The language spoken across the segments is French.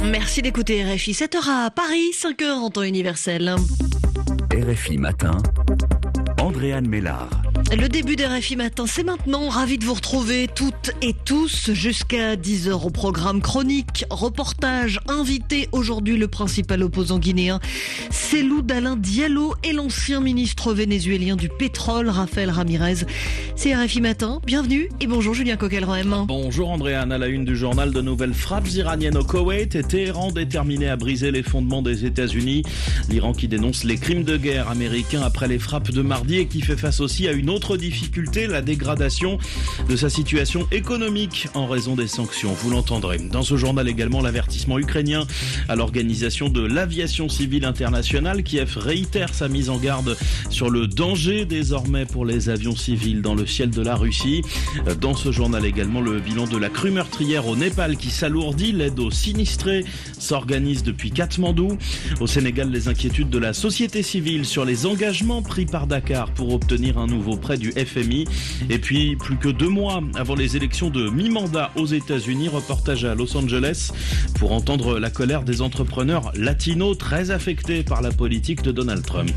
Merci d'écouter RFI. 7h à Paris, 5h en temps universel. RFI Matin, Andréane Mélard. Le début d'RFI Matin, c'est maintenant. Ravi de vous retrouver toutes et tous jusqu'à 10h au programme chronique, reportage, invité aujourd'hui le principal opposant guinéen, Cellou Dalein Diallo, et l'ancien ministre vénézuélien du pétrole, Rafael Ramirez. C'est RFI Matin, bienvenue et bonjour Julien Coquelroem. Bonjour Andréane, à la une du journal, de nouvelles frappes iraniennes au Koweït et Téhéran déterminé à briser les fondements des États-Unis. L'Iran qui dénonce les crimes de guerre américains après les frappes de mardi et qui fait face aussi à une autre difficulté, la dégradation de sa situation économique en raison des sanctions. Vous l'entendrez. Dans ce journal également, l'avertissement ukrainien à l'organisation de l'aviation civile internationale. Kiev réitère sa mise en garde sur le danger désormais pour les avions civils dans le ciel de la Russie. Dans ce journal également, le bilan de la crue meurtrière au Népal qui s'alourdit. L'aide aux sinistrés s'organise depuis Katmandou. Au Sénégal, les inquiétudes de la société civile sur les engagements pris par Dakar pour obtenir un nouveau prêt du FMI. Et puis, plus que 2 mois avant les élections de mi-mandat aux États-Unis, reportage à Los Angeles pour entendre la colère des entrepreneurs latinos très affectés par la politique de Donald Trump.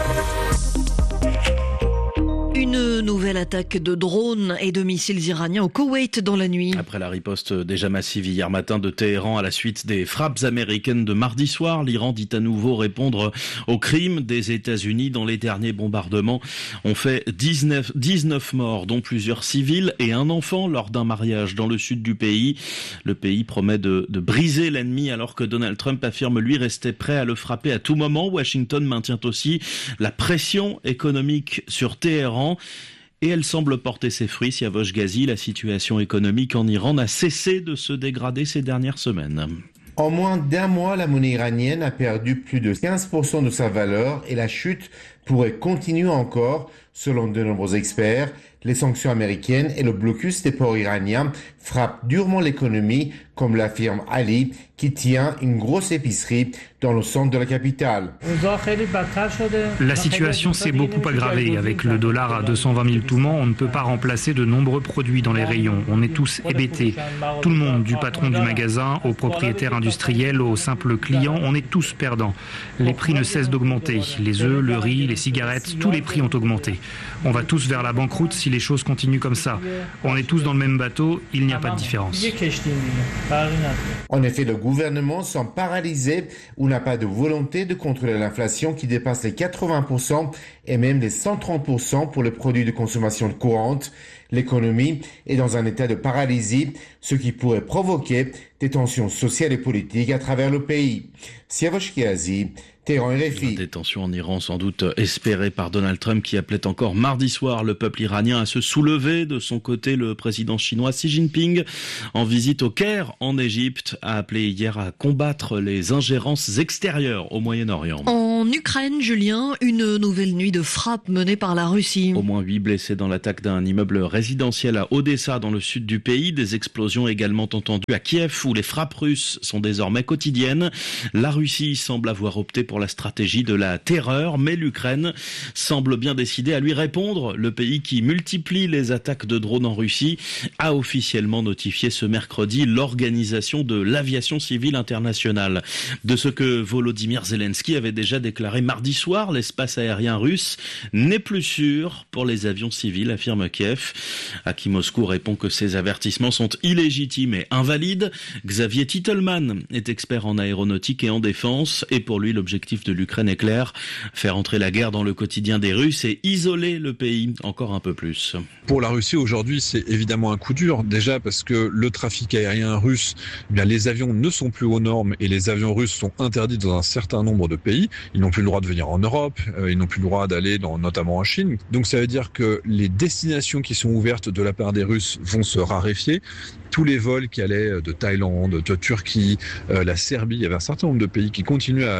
Une nouvelle attaque de drones et de missiles iraniens au Koweït dans la nuit. Après la riposte déjà massive hier matin de Téhéran à la suite des frappes américaines de mardi soir, l'Iran dit à nouveau répondre aux crimes des États-Unis dans les derniers bombardements. On fait 19 morts, dont plusieurs civils et un enfant lors d'un mariage dans le sud du pays. Le pays promet de briser l'ennemi alors que Donald Trump affirme lui rester prêt à le frapper à tout moment. Washington maintient aussi la pression économique sur Téhéran. Et elle semble porter ses fruits. Siavosh Ghazi, la situation économique en Iran n'a cessé de se dégrader ces dernières semaines. En moins d'un mois, la monnaie iranienne a perdu plus de 15% de sa valeur et la chute pourrait continuer encore, selon de nombreux experts. Les sanctions américaines et le blocus des ports iraniens frappent durement l'économie, comme l'affirme Ali, qui tient une grosse épicerie dans le centre de la capitale. La situation s'est beaucoup aggravée. Avec le dollar à 220 000 toumans, on ne peut pas remplacer de nombreux produits dans les rayons. On est tous hébétés. Tout le monde, du patron du magasin au propriétaire industriel, aux simples clients, on est tous perdants. Les prix ne cessent d'augmenter. Les œufs, le riz, les cigarettes, tous les prix ont augmenté. On va tous vers la banqueroute si les choses continuent comme ça. On est tous dans le même bateau, il n'y a pas de différence. En effet, le gouvernement semble paralysé ou n'a pas de volonté de contrôler l'inflation qui dépasse les 80% et même les 130% pour les produits de consommation courante. L'économie est dans un état de paralysie, ce qui pourrait provoquer des tensions sociales et politiques à travers le pays. Siavosh Ghazi, Téhéran, RFI. Des tensions en Iran sans doute espérées par Donald Trump qui appelait encore mardi soir le peuple iranien à se soulever. De son côté, le président chinois Xi Jinping, en visite au Caire en Égypte, a appelé hier à combattre les ingérences extérieures au Moyen-Orient. En Ukraine, Julien, une nouvelle nuit de frappe menée par la Russie. Au moins 8 blessés dans l'attaque d'un immeuble résidentiel à Odessa dans le sud du pays. Des explosions également entendues à Kiev où les frappes russes sont désormais quotidiennes. La Russie semble avoir opté pour la stratégie de la terreur, mais l'Ukraine semble bien décidée à lui répondre. Le pays qui multiplie les attaques de drones en Russie a officiellement notifié ce mercredi l'organisation de l'aviation civile internationale. De ce que Volodymyr Zelensky avait déjà déclaré mardi soir, l'espace aérien russe n'est plus sûr pour les avions civils, affirme Kiev. À qui Moscou répond que ces avertissements sont illégitimes et invalides. Xavier Titelman est expert en aéronautique et en défense et pour lui l'objectif de l'Ukraine est clair, faire entrer la guerre dans le quotidien des Russes et isoler le pays encore un peu plus. Pour la Russie aujourd'hui, c'est évidemment un coup dur, déjà parce que le trafic aérien russe, eh bien, les avions ne sont plus aux normes et les avions russes sont interdits dans un certain nombre de pays. Ils n'ont plus le droit de venir en Europe, ils n'ont plus le droit d'aller notamment en Chine. Donc ça veut dire que les destinations qui sont ouvertes de la part des Russes vont se raréfier. Tous les vols qui allaient de Thaïlande, de Turquie, la Serbie, il y avait un certain nombre de pays qui continuaient à assurer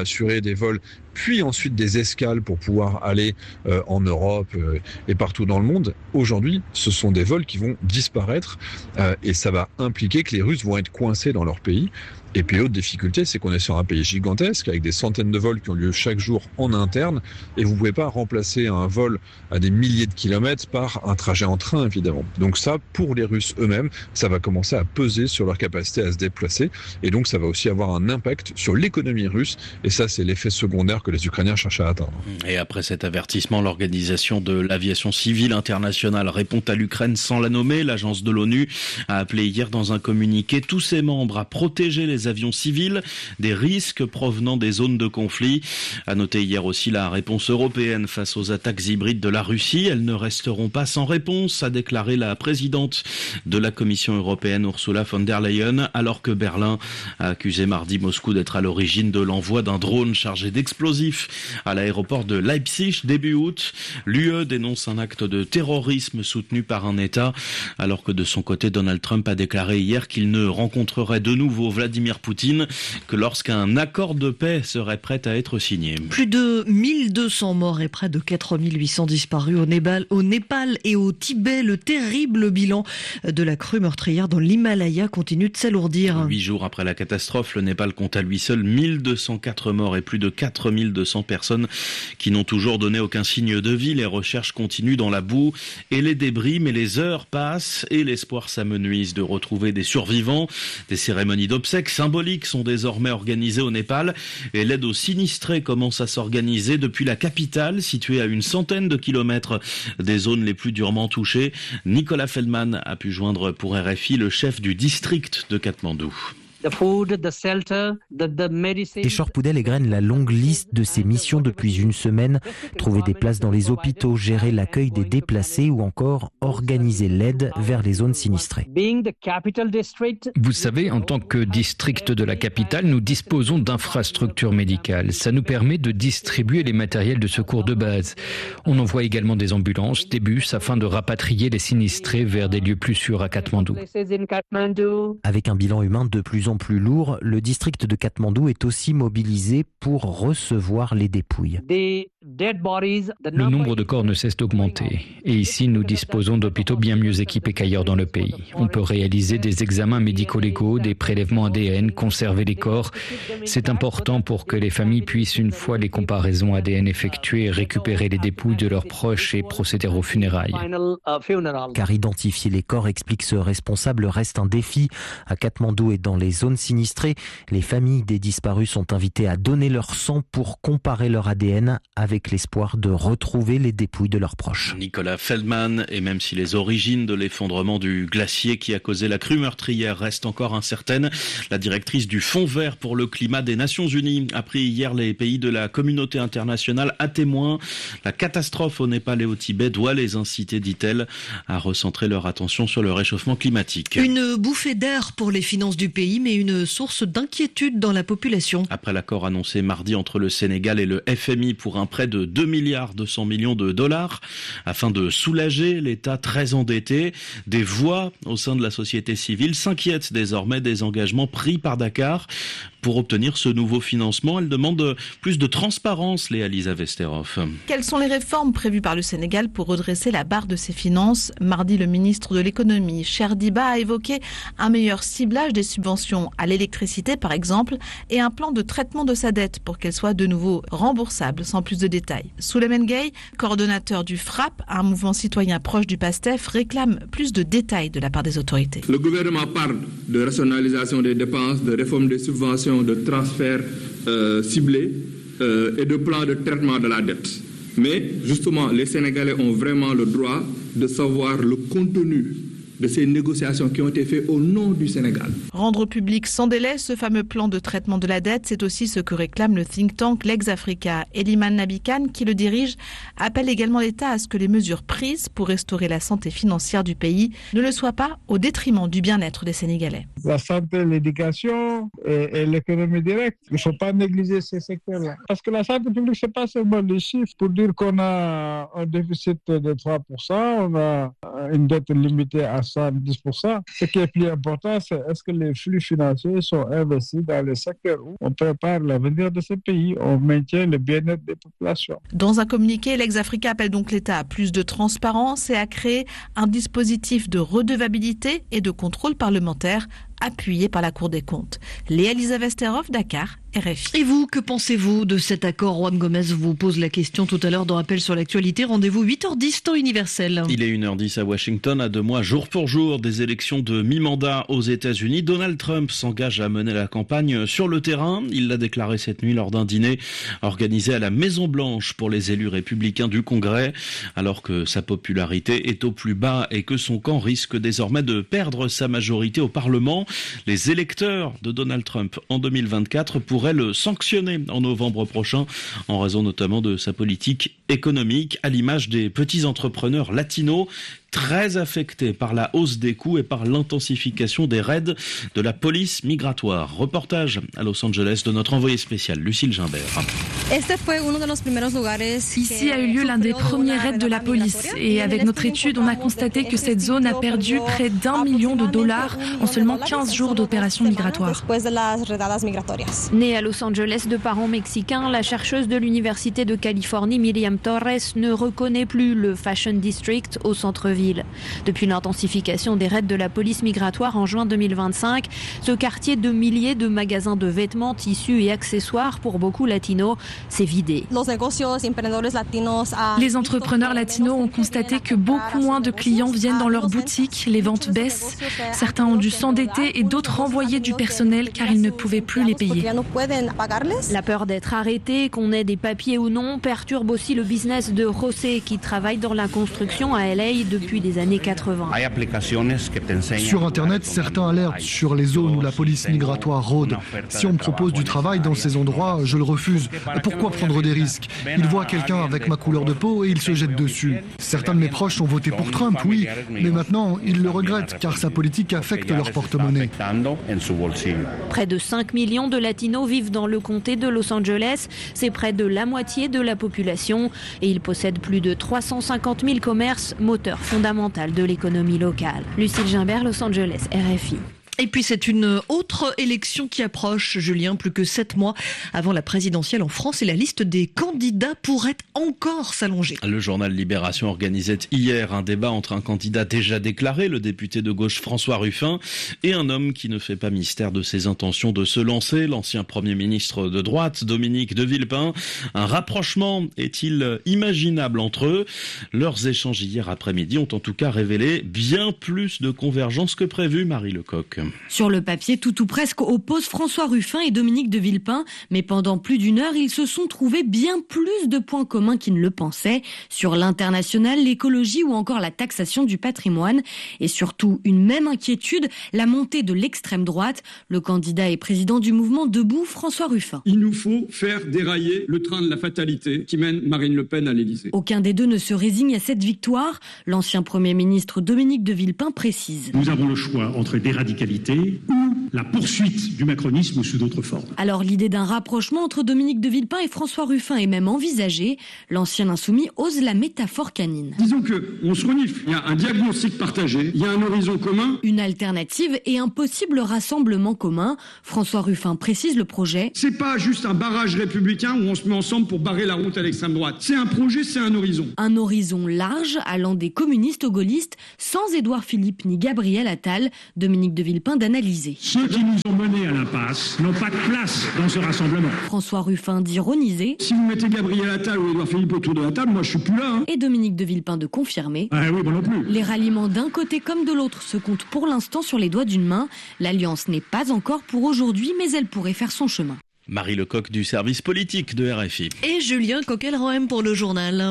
des vols, puis ensuite des escales pour pouvoir aller en Europe et partout dans le monde. Aujourd'hui, ce sont des vols qui vont disparaître et ça va impliquer que les Russes vont être coincés dans leur pays. Et puis l'autre difficulté, c'est qu'on est sur un pays gigantesque avec des centaines de vols qui ont lieu chaque jour en interne et vous ne pouvez pas remplacer un vol à des milliers de kilomètres par un trajet en train, évidemment. Donc ça, pour les Russes eux-mêmes, ça va commencer à peser sur leur capacité à se déplacer et donc ça va aussi avoir un impact sur l'économie russe et ça, c'est l'effet secondaire que les Ukrainiens cherchent à atteindre. Et après cet avertissement, l'Organisation de l'aviation civile internationale répond à l'Ukraine sans la nommer. L'agence de l'ONU a appelé hier dans un communiqué tous ses membres à protéger les avions civils des risques provenant des zones de conflit. A noter hier aussi la réponse européenne face aux attaques hybrides de la Russie. Elles ne resteront pas sans réponse, a déclaré la présidente de la Commission européenne Ursula von der Leyen, alors que Berlin a accusé mardi Moscou d'être à l'origine de l'envoi d'un drone chargé d'explosifs à l'aéroport de Leipzig début août. L'UE dénonce un acte de terrorisme soutenu par un État, alors que de son côté Donald Trump a déclaré hier qu'il ne rencontrerait de nouveau Vladimir Poutine que lorsqu'un accord de paix serait prêt à être signé. Plus de 1200 morts et près de 4800 disparus au Népal et au Tibet. Le terrible bilan de la crue meurtrière dans l'Himalaya continue de s'alourdir. 8 jours après la catastrophe, le Népal compte à lui seul 1204 morts et plus de 4200 personnes qui n'ont toujours donné aucun signe de vie. Les recherches continuent dans la boue et les débris, mais les heures passent et l'espoir s'amenuise de retrouver des survivants. Des cérémonies d'obsèques symboliques sont désormais organisées au Népal et l'aide aux sinistrés commence à s'organiser depuis la capitale, située à une centaine de kilomètres des zones les plus durement touchées. Nicolas Feldman a pu joindre pour RFI le chef du district de Katmandou. Kishore Poudel égrène la longue liste de ses missions depuis une semaine. Trouver des places dans les hôpitaux, gérer l'accueil des déplacés ou encore organiser l'aide vers les zones sinistrées. Vous savez, en tant que district de la capitale, nous disposons d'infrastructures médicales. Ça nous permet de distribuer les matériels de secours de base. On envoie également des ambulances, des bus afin de rapatrier les sinistrés vers des lieux plus sûrs à Katmandou. Avec un bilan humain de plus en plus lourd, le district de Katmandou est aussi mobilisé pour recevoir les dépouilles. Le nombre de corps ne cesse d'augmenter. Et ici, nous disposons d'hôpitaux bien mieux équipés qu'ailleurs dans le pays. On peut réaliser des examens médico-légaux, des prélèvements ADN, conserver les corps. C'est important pour que les familles puissent, une fois les comparaisons ADN effectuées, récupérer les dépouilles de leurs proches et procéder aux funérailles. Car identifier les corps, explique ce responsable, reste un défi. À Katmandou et dans les zones sinistrées, les familles des disparus sont invitées à donner leur sang pour comparer leur ADN avec l'espoir de retrouver les dépouilles de leurs proches. Nicolas Feldman, et même si les origines de l'effondrement du glacier qui a causé la crue meurtrière restent encore incertaines, la directrice du Fonds vert pour le climat des Nations Unies a pris hier les pays de la communauté internationale à témoin. La catastrophe au Népal et au Tibet doit les inciter, dit-elle, à recentrer leur attention sur le réchauffement climatique. Une bouffée d'air pour les finances du pays, mais une source d'inquiétude dans la population. Après l'accord annoncé mardi entre le Sénégal et le FMI pour un prêt de 2,2 milliards de dollars, afin de soulager l'État très endetté, des voix au sein de la société civile s'inquiètent désormais des engagements pris par Dakar. Pour obtenir ce nouveau financement, elle demande plus de transparence, Léa Lisa Vesterhoff. Quelles sont les réformes prévues par le Sénégal pour redresser la barre de ses finances ? Mardi, le ministre de l'économie, Cheikh Diba, a évoqué un meilleur ciblage des subventions à l'électricité, par exemple, et un plan de traitement de sa dette pour qu'elle soit de nouveau remboursable, sans plus de détails. Souleymane Gueye, coordonnateur du FRAPP, un mouvement citoyen proche du PASTEF, réclame plus de détails de la part des autorités. Le gouvernement parle de rationalisation des dépenses, de réforme des subventions, de transferts ciblés et de plans de traitement de la dette. Mais justement, les Sénégalais ont vraiment le droit de savoir le contenu de ces négociations qui ont été faites au nom du Sénégal. Rendre public sans délai ce fameux plan de traitement de la dette, c'est aussi ce que réclame le think tank Legs-Africa. Eliman Nabikan, qui le dirige, appelle également l'État à ce que les mesures prises pour restaurer la santé financière du pays ne le soient pas au détriment du bien-être des Sénégalais. La santé, l'éducation et l'économie directe, il ne faut pas négliger ces secteurs-là. Parce que la santé publique, ce n'est pas seulement les chiffres. Pour dire qu'on a un déficit de 3%, on a une dette limitée à 70%. Ce qui est plus important, c'est est-ce que les flux financiers sont investis dans les secteurs où on prépare l'avenir de ce pays, on maintient le bien-être des populations. Dans un communiqué, l'ex-Africa appelle donc l'État à plus de transparence et à créer un dispositif de redevabilité et de contrôle parlementaire appuyé par la Cour des comptes. Léa Lisa Vesterhoff, Dakar, RFI. Et vous, que pensez-vous de cet accord? Juan Gomez vous pose la question tout à l'heure dans Appel sur l'actualité. Rendez-vous 8h10 temps universel. Il est 1h10 à Washington, à 2 mois jour pour jour des élections de mi-mandat aux États-Unis. Donald Trump s'engage à mener la campagne sur le terrain. Il l'a déclaré cette nuit lors d'un dîner organisé à la Maison-Blanche pour les élus républicains du Congrès, alors que sa popularité est au plus bas et que son camp risque désormais de perdre sa majorité au Parlement. Les électeurs de Donald Trump en 2024 pourraient le sanctionner en novembre prochain en raison notamment de sa politique économique, à l'image des petits entrepreneurs latinos très affectés par la hausse des coûts et par l'intensification des raids de la police migratoire. Reportage à Los Angeles de notre envoyé spécial Lucille Gimbert. Ici a eu lieu l'un des premiers raids de la police et avec notre étude, on a constaté que cette zone a perdu près d'$1 million en seulement 15 jours d'opérations migratoires. Née à Los Angeles de parents mexicains, la chercheuse de l'Université de Californie, Miriam Torres, ne reconnaît plus le Fashion District au centre-ville. Depuis l'intensification des raids de la police migratoire en juin 2025, ce quartier de milliers de magasins de vêtements, tissus et accessoires pour beaucoup latinos s'est vidé. Les entrepreneurs latinos ont constaté que beaucoup moins de clients viennent dans leurs boutiques, les ventes baissent. Certains ont dû s'endetter et d'autres renvoyer du personnel car ils ne pouvaient plus les payer. La peur d'être arrêté, qu'on ait des papiers ou non, perturbe aussi le business de José qui travaille dans la construction à LA depuis des années 80. Sur Internet, certains alertent sur les zones où la police migratoire rôde. Si on me propose du travail dans ces endroits, je le refuse. Pourquoi prendre des risques? Ils voient quelqu'un avec ma couleur de peau et ils se jettent dessus. Certains de mes proches ont voté pour Trump, oui, mais maintenant ils le regrettent car sa politique affecte leur porte-monnaie. Près de 5 millions de latinos vivent dans le comté de Los Angeles. C'est près de la moitié de la population et ils possèdent plus de 350 000 commerces, moteur fondamental de l'économie locale. Lucille Gimbert, Los Angeles, RFI. Et puis c'est une autre élection qui approche, Julien, plus que 7 mois avant la présidentielle en France et la liste des candidats pourrait encore s'allonger. Le journal Libération organisait hier un débat entre un candidat déjà déclaré, le député de gauche François Ruffin, et un homme qui ne fait pas mystère de ses intentions de se lancer, l'ancien Premier ministre de droite, Dominique de Villepin. Un rapprochement est-il imaginable entre eux? Leurs échanges hier après-midi ont en tout cas révélé bien plus de convergence que prévu, Marie Lecoq. Sur le papier, tout ou presque oppose François Ruffin et Dominique de Villepin, mais pendant plus d'une heure, ils se sont trouvés bien plus de points communs qu'ils ne le pensaient, sur l'international, l'écologie ou encore la taxation du patrimoine. Et surtout, une même inquiétude, la montée de l'extrême droite. Le candidat et président du mouvement Debout, François Ruffin. Il nous faut faire dérailler le train de la fatalité qui mène Marine Le Pen à l'Élysée. Aucun des deux ne se résigne à cette victoire. L'ancien Premier ministre Dominique de Villepin précise. Nous avons le choix entre déradicalité ou la poursuite du macronisme sous d'autres formes. Alors l'idée d'un rapprochement entre Dominique de Villepin et François Ruffin est même envisagée. L'ancien insoumis ose la métaphore canine. Disons qu'on se renifle, il y a un diagnostic partagé, il y a un horizon commun. Une alternative et un possible rassemblement commun. François Ruffin précise le projet. C'est pas juste un barrage républicain où on se met ensemble pour barrer la route à l'extrême droite. C'est un projet, c'est un horizon. Un horizon large allant des communistes aux gaullistes, sans Édouard Philippe ni Gabriel Attal. Dominique de Villepin d'analyser. Ceux qui nous ont menés à l'impasse n'ont pas de place dans ce rassemblement. François Ruffin d'ironiser. Si vous mettez Gabriel Attal ou Édouard Philippe autour de la table, moi je suis plus là. Et Dominique de Villepin de confirmer. Ah oui, moi non plus. Les ralliements d'un côté comme de l'autre se comptent pour l'instant sur les doigts d'une main. L'alliance n'est pas encore pour aujourd'hui, mais elle pourrait faire son chemin. Marie Lecoq du service politique de RFI. Et Julien Coquel-Rohem pour le journal.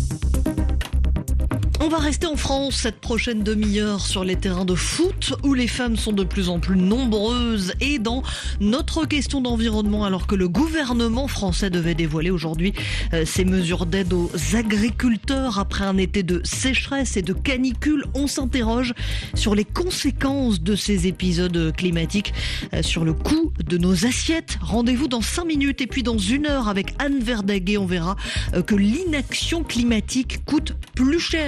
On va rester en France cette prochaine demi-heure sur les terrains de foot où les femmes sont de plus en plus nombreuses et dans notre question d'environnement alors que le gouvernement français devait dévoiler aujourd'hui ses mesures d'aide aux agriculteurs après un été de sécheresse et de canicule. On s'interroge sur les conséquences de ces épisodes climatiques sur le coût de nos assiettes. Rendez-vous dans 5 minutes et puis dans 1 heure avec Anne Verdaguet, on verra que l'inaction climatique coûte plus cher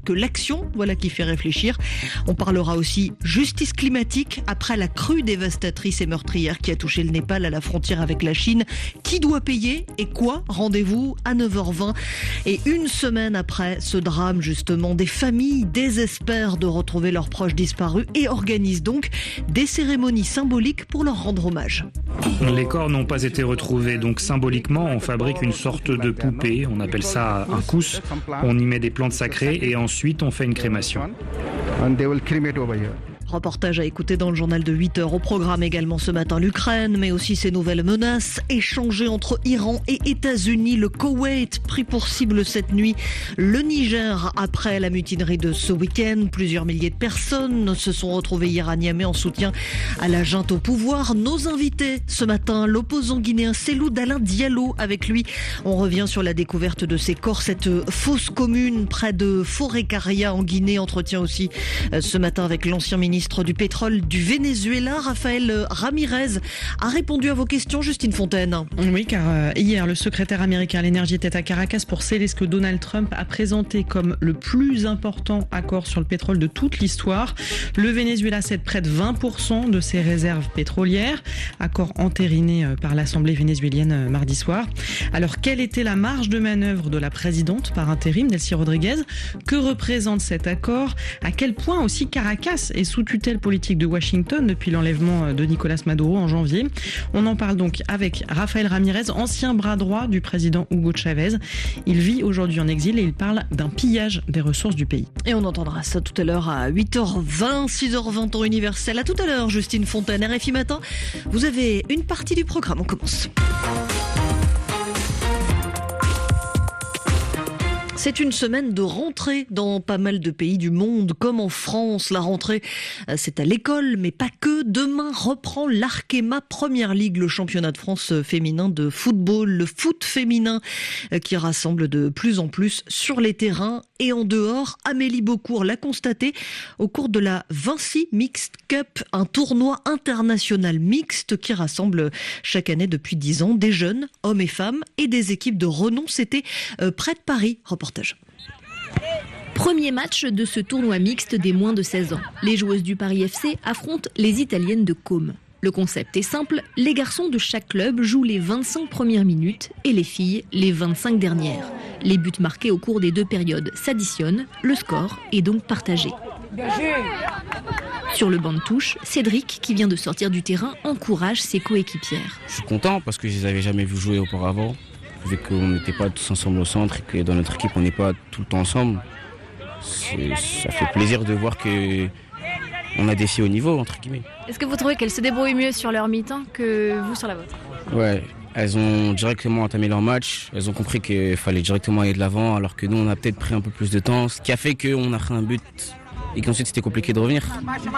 que l'action, voilà qui fait réfléchir. On parlera aussi justice climatique après la crue dévastatrice et meurtrière qui a touché le Népal à la frontière avec la Chine. Qui doit payer et quoi? Rendez-vous à 9h20. Et une semaine après ce drame, justement, des familles désespèrent de retrouver leurs proches disparus et organisent donc des cérémonies symboliques pour leur rendre hommage. Les corps n'ont pas été retrouvés, donc symboliquement, on fabrique une sorte de poupée, on appelle ça un kous. On y met des plantes sacrées et ensuite on fait une crémation. Reportage à écouter dans le journal de 8h. Au programme également ce matin l'Ukraine, mais aussi ses nouvelles menaces échangées entre Iran et États-Unis. Le Koweït pris pour cible cette nuit. Le Niger après la mutinerie de ce week-end. Plusieurs milliers de personnes se sont retrouvées hier à Niamey en soutien à la junte au pouvoir. Nos invités ce matin, l'opposant guinéen Cellou Dalein Diallo. Avec lui, on revient sur la découverte de ces corps, cette fosse commune près de Forêt-Caria en Guinée. Entretien aussi ce matin avec l'ancien ministre du pétrole du Venezuela, Rafael Ramirez, a répondu à vos questions, Justine Fontaine. Oui, car hier, le secrétaire américain à l'énergie était à Caracas pour sceller ce que Donald Trump a présenté comme le plus important accord sur le pétrole de toute l'histoire. Le Venezuela cède près de 20% de ses réserves pétrolières, accord entériné par l'Assemblée vénézuélienne mardi soir. Alors, quelle était la marge de manœuvre de la présidente par intérim, Delcy Rodriguez? Que représente cet accord? À quel point aussi Caracas est sous tutelle politique de Washington depuis l'enlèvement de Nicolas Maduro en janvier? On en parle donc avec Rafael Ramirez, ancien bras droit du président Hugo Chavez. Il vit aujourd'hui en exil et il parle d'un pillage des ressources du pays. Et on entendra ça tout à l'heure à 8h20, 6h20 temps universel. À tout à l'heure, Justine Fontaine, RFI Matin. Vous avez une partie du programme, on commence. C'est une semaine de rentrée dans pas mal de pays du monde, comme en France. La rentrée, c'est à l'école, mais pas que. Demain reprend l'Arkema Première Ligue, le championnat de France féminin de football, le foot féminin qui rassemble de plus en plus sur les terrains et en dehors. Amélie Beaucourt l'a constaté au cours de la Vinci Mixed Cup, un tournoi international mixte qui rassemble chaque année depuis 10 ans des jeunes, hommes et femmes, et des équipes de renom. C'était près de Paris. Reportage. Premier match de ce tournoi mixte des moins de 16 ans. Les joueuses du Paris FC affrontent les Italiennes de Côme. Le concept est simple, les garçons de chaque club jouent les 25 premières minutes et les filles les 25 dernières. Les buts marqués au cours des 2 périodes s'additionnent, le score est donc partagé. Sur le banc de touche, Cédric, qui vient de sortir du terrain, encourage ses coéquipières. Je suis content parce que je les avais jamais vus jouer auparavant, vu qu'on n'était pas tous ensemble au centre et que dans notre équipe on n'est pas tout le temps ensemble. Ça fait plaisir de voir qu'on a des filles au niveau, entre guillemets. Est-ce que vous trouvez qu'elles se débrouillent mieux sur leur mi-temps que vous sur la vôtre? Ouais, elles ont directement entamé leur match, elles ont compris qu'il fallait directement aller de l'avant, alors que nous on a peut-être pris un peu plus de temps, ce qui a fait qu'on a pris un but et qu'ensuite c'était compliqué de revenir.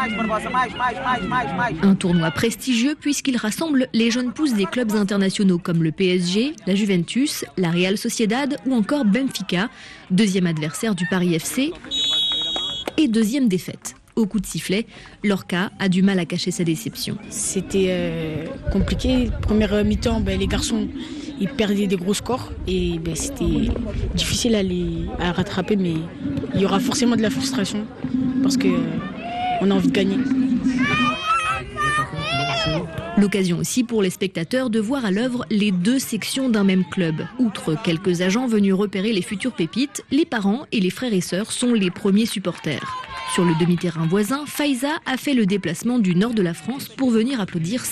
Un tournoi prestigieux puisqu'il rassemble les jeunes pousses des clubs internationaux comme le PSG, la Juventus, la Real Sociedad ou encore Benfica, deuxième adversaire du Paris FC et deuxième défaite. Au coup de sifflet, Lorca a du mal à cacher sa déception. C'était compliqué. Première mi-temps, les garçons ils perdaient des gros scores et c'était difficile à rattraper, mais il y aura forcément de la frustration parce qu'on a envie de gagner. L'occasion aussi pour les spectateurs de voir à l'œuvre les 2 sections d'un même club. Outre quelques agents venus repérer les futures pépites, les parents et les frères et sœurs sont les premiers supporters. Sur le demi-terrain voisin, Faiza a fait le déplacement du nord de la France pour venir applaudir